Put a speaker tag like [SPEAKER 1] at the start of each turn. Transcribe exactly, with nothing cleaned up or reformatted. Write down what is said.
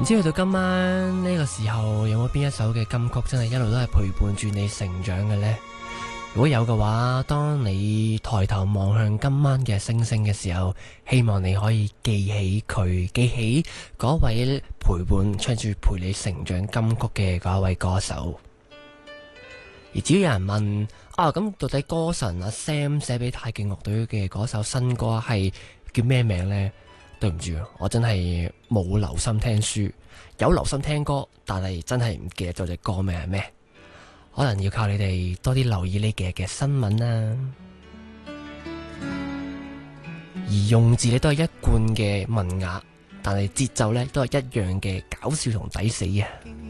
[SPEAKER 1] 唔知去到今晚呢個時候，有冇邊一首嘅金曲真係一路都係陪伴住你成長嘅呢？如果有嘅話，當你抬頭望向今晚嘅星星嘅時候，希望你可以記起佢，記起嗰位陪伴唱住陪你成長金曲嘅嗰一位歌手。而只要有人問啊，咁到底歌神阿 Sam 寫俾太極樂隊嘅嗰首新歌係叫咩名呢？對唔住，我真係冇留心聽書，有留心聽歌，但係真係唔記得咗隻歌名係咩。可能要靠你哋多啲留意呢幾日嘅新聞啦。而用字呢都係一貫嘅文雅，但係節奏呢都係一樣嘅搞笑同抵死啊！